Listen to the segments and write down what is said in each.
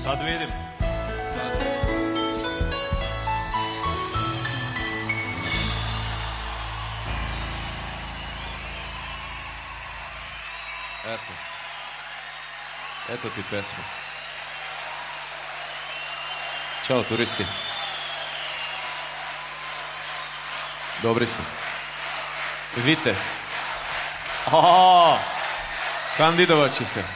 Sad vidim. Eto ti pesma. Ćao turisti. Dobri ste. Vidite. Kandidovat će se.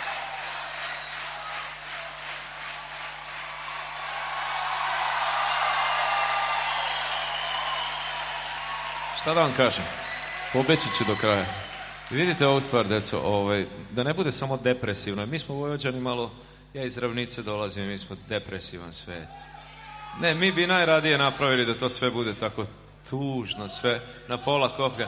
Šta da vam kažem? Pobeći ću do kraja. Vidite ovu stvar, deco, da ne bude samo depresivno. Mi smo Vojvođani malo, ja iz Ravnice dolazim, mi smo depresivan svet. Ne, mi bi najradije napravili da to sve bude tako tužno, sve na pola koplja.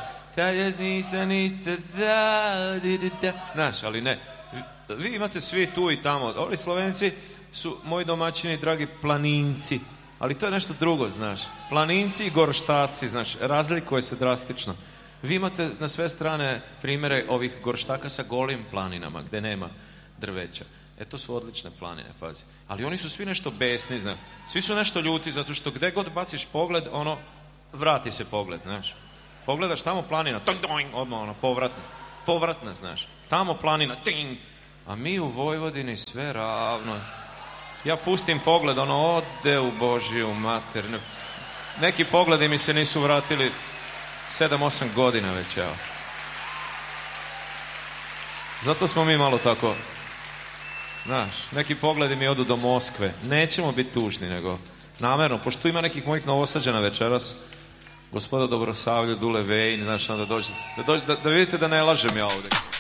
Znaš, ali ne. Vi imate svi tu i tamo. Ovi Slovenci su moji domaćini, dragi planinci. Ali to je nešto drugo, znaš. Planinci i gorštaci, znaš, razlikuje se drastično. Vi imate na sve strane primjere ovih gorštaka sa golim planinama, gde nema drveća. To su odlične planine, pazi. Ali oni su svi nešto besni, znaš. Svi su nešto ljuti, zato što gde god baciš pogled, vrati se pogled, znaš. Pogledaš tamo planina, odmah povratna, znaš. Tamo planina, ting. A mi u Vojvodini sve ravno. Ja pustim pogled, ode u Božiju mater. Neki pogledi mi se nisu vratili 7-8 godina već, evo. Zato smo mi malo tako, znaš, neki pogledi mi odu do Moskve. Nećemo biti tužni, nego namerno, pošto tu ima nekih mojih Novosađana večeras, gospoda Dobrosavlje, Dule Vejn, znaš, onda dođe, da vidite da ne lažem ja ovdje.